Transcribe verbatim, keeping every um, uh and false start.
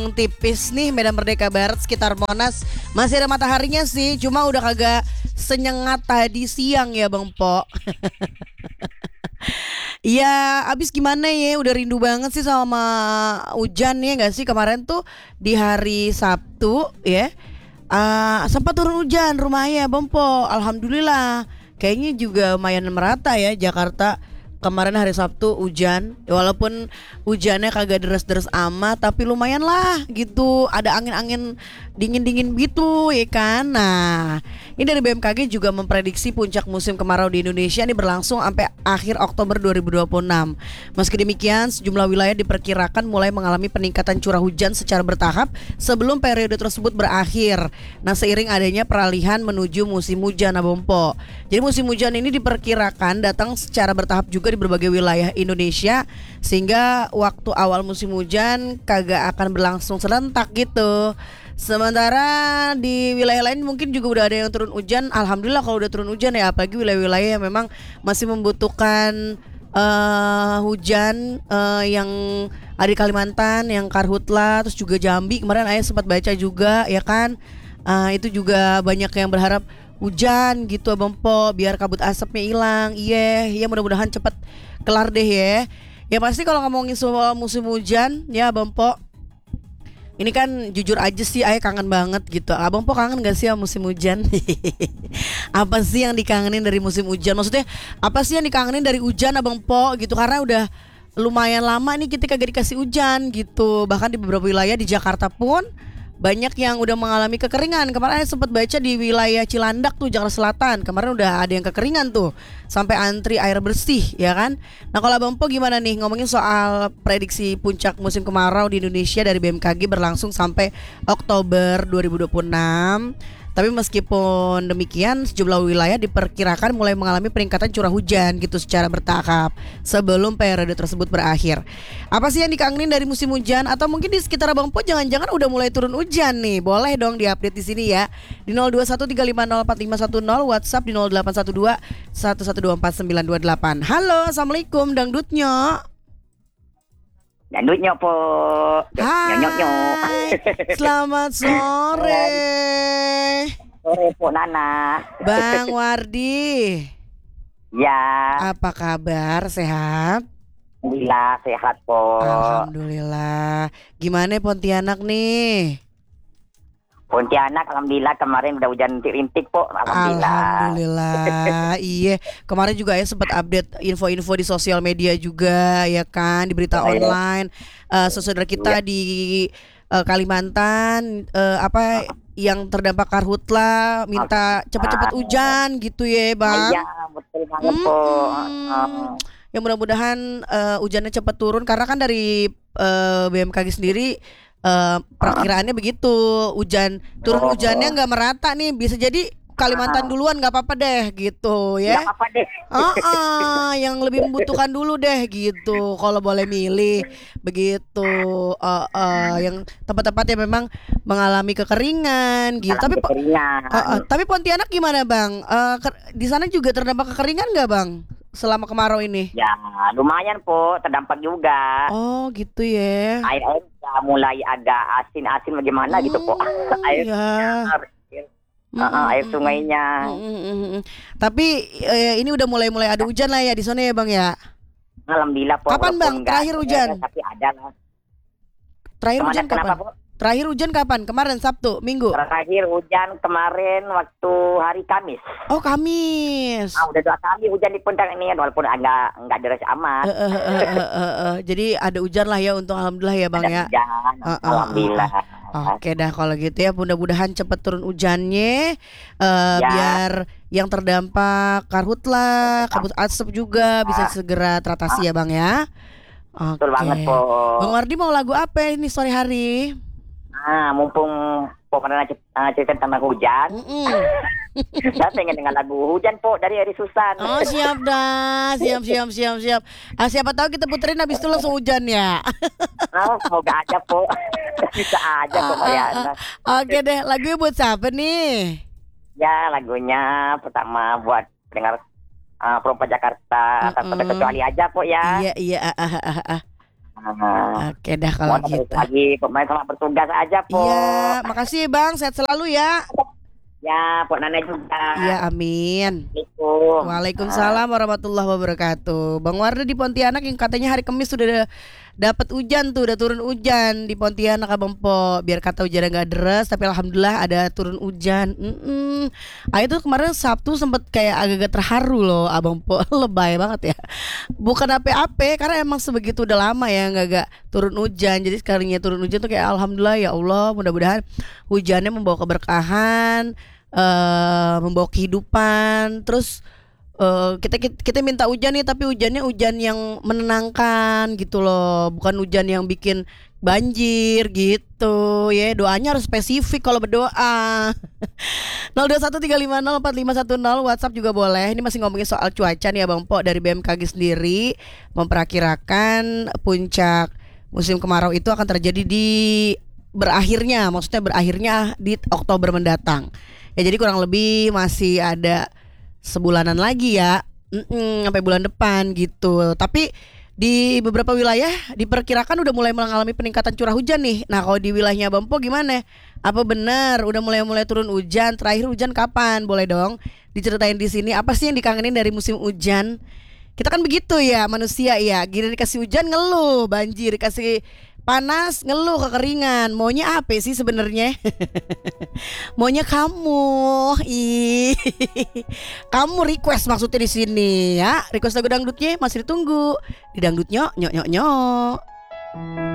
tipis nih Medan Merdeka Barat sekitar Monas. Masih ada mataharinya sih, cuma udah kagak senyengat tadi siang ya Bang Po. Iya, abis gimana ya? Udah rindu banget sih sama hujan ya nggak sih kemarin tuh di hari Sabtu ya. Ah, sempat turun hujan rumahnya Bang Po. Alhamdulillah. Kayaknya juga lumayan merata ya Jakarta. Kemarin hari Sabtu hujan, ya walaupun hujannya kagak deres-deres amat, tapi lumayan lah gitu. Ada angin-angin dingin-dingin gitu ya kan. Nah, ini dari B M K G juga memprediksi puncak musim kemarau di Indonesia ini berlangsung sampai akhir Oktober dua ribu dua puluh enam. Meski demikian, sejumlah wilayah diperkirakan mulai mengalami peningkatan curah hujan secara bertahap sebelum periode tersebut berakhir. Nah, seiring adanya peralihan menuju musim hujan Abompo. Jadi musim hujan ini diperkirakan datang secara bertahap juga di berbagai wilayah Indonesia, sehingga waktu awal musim hujan kagak akan berlangsung serentak gitu. Sementara di wilayah lain mungkin juga udah ada yang turun hujan. Alhamdulillah kalau udah turun hujan ya, apalagi wilayah-wilayah yang memang masih membutuhkan uh, hujan uh, yang ada di Kalimantan, yang Karhutla, terus juga Jambi. Kemarin ayah sempat baca juga ya kan. Uh, itu juga banyak yang berharap hujan gitu Abang Po, biar kabut asapnya hilang. Iya, yeah, ya mudah-mudahan cepat kelar deh ya. Ya pasti kalau ngomongin soal musim hujan ya Abang Po, ini kan jujur aja sih ayah kangen banget gitu. Abang Po kangen gak sih sama musim hujan? Apa sih yang dikangenin dari musim hujan? Maksudnya apa sih yang dikangenin dari hujan Abang Po gitu? Karena udah lumayan lama nih kita kagak dikasih hujan gitu. Bahkan di beberapa wilayah di Jakarta pun banyak yang udah mengalami kekeringan. Kemarin saya sempat baca di wilayah Cilandak tuh, Jakarta Selatan. Kemarin udah ada yang kekeringan tuh, sampai antri air bersih ya kan. Nah kalau Bang Po gimana nih ngomongin soal prediksi puncak musim kemarau di Indonesia dari B M K G berlangsung sampai Oktober dua ribu dua puluh enam. Tapi meskipun demikian, sejumlah wilayah diperkirakan mulai mengalami peningkatan curah hujan gitu secara bertahap sebelum periode tersebut berakhir. Apa sih yang dikangenin dari musim hujan? Atau mungkin di sekitar Abang Po jangan-jangan udah mulai turun hujan nih? Boleh dong diupdate di sini ya. Di nol dua satu tiga lima nol empat lima satu nol, WhatsApp di nol delapan satu dua satu satu dua empat sembilan dua delapan. Halo, Assalamualaikum Dangdutnya. Dangdutnya po. Hai, selamat sore. Sore po Nana. Bang Wardi. Ya. Apa kabar? Sehat? Alhamdulillah sehat po. Alhamdulillah. Gimana Pontianak nih? Pontianak alhamdulillah kemarin udah hujan rintik po. Alhamdulillah. Alhamdulillah. Iya, kemarin juga ya sempat update info-info di sosial media juga ya kan, di berita Oh, online. Uh, saudara kita iya. di uh, Kalimantan uh, apa yang terdampak karhutla minta cepat-cepat hujan gitu ya, Bang. Iya, betul banget po. Hmm. Ya mudah-mudahan uh, hujannya cepat turun karena kan dari uh, B M K G sendiri Uh, perakiraannya begitu, hujan turun hujannya nggak merata nih, bisa jadi Kalimantan duluan nggak apa-apa deh gitu ya. Nggak apa-apa deh. Uh, uh, yang lebih membutuhkan dulu deh gitu, kalau boleh milih begitu. Uh, uh, yang tempat-tempat yang memang mengalami kekeringan gitu. Tapi kekeringan. Uh, uh, tapi Pontianak gimana Bang? Uh, ke- di sana juga terdampak kekeringan nggak Bang? Selama kemarau ini? Ya lumayan po, terdampak juga. Oh gitu ya. Air air udah mulai agak asin-asin bagaimana gitu po. Air, ya. air, uh, air sungainya. Mm-mm. Tapi eh, ini udah mulai-mulai ada hujan lah ya di sana ya Bang ya. Alhamdulillah po. Kapan Bang terakhir hujan? Tapi ada lah. Terakhir Kemana, hujan kapan? kenapa, po? Terakhir hujan kapan? Kemarin Sabtu, Minggu? Terakhir hujan kemarin waktu hari Kamis. Oh Kamis. Ah, udah dua kali hujan di Puncak ini walaupun agak nggak deras amat. Uh, uh, uh, uh, uh, uh. Jadi ada hujan lah ya, untung alhamdulillah ya Bang ada ya. Hujan, Uh, uh, alhamdulillah. Uh, uh. Oke dah kalau gitu ya, mudah-mudahan cepet turun hujannya uh, Ya. biar yang terdampak karhutla, kabut asap juga bisa segera teratasi ya Bang ya. Oke. Betul banget po. Bang Wardi mau lagu apa ini sore hari? Ah, mumpung po pernah cerita tentang hujan. Mm-mm. Saya pengen dengan lagu hujan po dari Eri Susan. Oh siap dah, siap siap siap siap. Ah, siapa tahu kita puterin habis itu langsung hujan ya. Oh, semoga aja po. Bisa aja po Mariana. Oke deh, lagunya buat siapa nih? Ya lagunya pertama buat pendengar uh, perempuan Jakarta tanpa Mm-mm. terkecuali aja po ya. Iya iya ah, ah, ah, ah. Nah, Oke dah kalau mau terus gitu. lagi pemain sama bertugas aja po. Iya, makasih ya Bang, sehat selalu ya. Ya, Pok Nana juga. Iya, amin. Assalamualaikum. Waalaikumsalam warahmatullahi wabarakatuh. Bang Wardah di Pontianak yang katanya hari Kamis sudah da- dapat hujan tuh, udah turun hujan di Pontianak Abang Po. Biar kata hujannya nggak deras, tapi alhamdulillah ada turun hujan. Mm-mm. Ah itu kemarin Sabtu sempet kayak agak-agak terharu loh Abang Po. Lebay banget ya. Bukan ape-ape karena emang sebegitu udah lama ya nggak nggak turun hujan. Jadi sekalinya turun hujan tuh kayak alhamdulillah ya Allah, mudah-mudahan hujannya membawa keberkahan, eh membawa kehidupan. Terus eh, kita, kita kita minta hujan nih, tapi hujannya hujan yang menenangkan gitu loh, bukan hujan yang bikin banjir gitu ya. Doanya harus spesifik kalau berdoa. nol dua satu tiga lima nol empat lima satu nol, WhatsApp juga boleh. Ini masih ngomongin soal cuaca nih ya Bang Po. Dari B M K G sendiri memperkirakan puncak musim kemarau itu akan terjadi di berakhirnya, maksudnya berakhirnya di Oktober mendatang. Ya jadi kurang lebih masih ada sebulanan lagi ya. Mm-mm, sampai bulan depan gitu. Tapi di beberapa wilayah diperkirakan udah mulai mengalami peningkatan curah hujan nih. Nah kalau di wilayahnya Bampo gimana? Apa benar udah mulai-mulai turun hujan? Terakhir hujan kapan? Boleh dong diceritain di sini. Apa sih yang dikangenin dari musim hujan? Kita kan begitu ya manusia ya. Gini dikasih hujan ngeluh, banjir, dikasih panas ngeluh, kekeringan. Maunya apa sih sebenarnya? Maunya kamu, ih, kamu request maksudnya di sini ya. Request lagu dangdutnya masih ditunggu di dangdut nyok nyok nyok nyok.